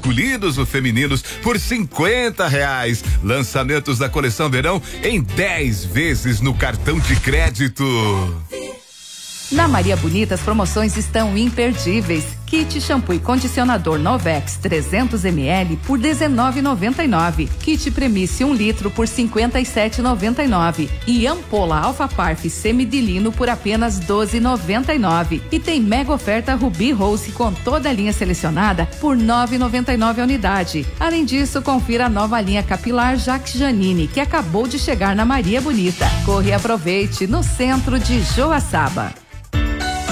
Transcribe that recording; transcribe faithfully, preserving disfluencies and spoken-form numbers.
masculinos ou femininos por cinquenta reais. Lançamentos da coleção verão em dez vezes no cartão de crédito. Na Maria Bonita, as promoções estão imperdíveis. Kit shampoo e condicionador Novex trezentos mililitros por dezenove reais e noventa e nove centavos. Kit Premice um litro por cinquenta e sete reais e noventa e nove centavos. E ampola Alfa Parf semidilino por apenas doze reais e noventa e nove centavos. E tem mega oferta Ruby Rose com toda a linha selecionada por nove reais e noventa e nove centavos a unidade. Além disso, confira a nova linha capilar Jacques Janine, que acabou de chegar na Maria Bonita. Corre e aproveite no centro de Joaçaba.